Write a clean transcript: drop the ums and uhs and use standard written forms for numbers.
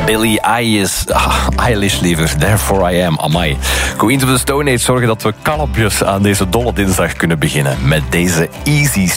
Billie Eilish liever. Therefore I Am. Amai. Queens of the Stone Age zorgen dat we kalmpjes aan deze dolle dinsdag kunnen beginnen. Met deze Easy